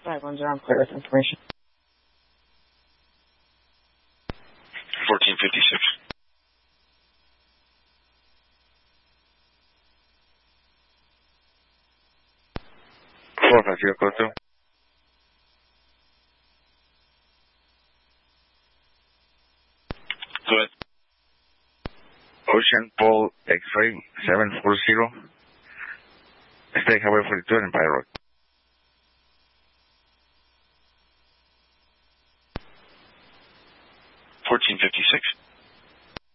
510, I'm clear with information. 1456. Four five zero code two. Go ahead. Ocean Pole X-ray 740. State Highway 42 in Empire Road.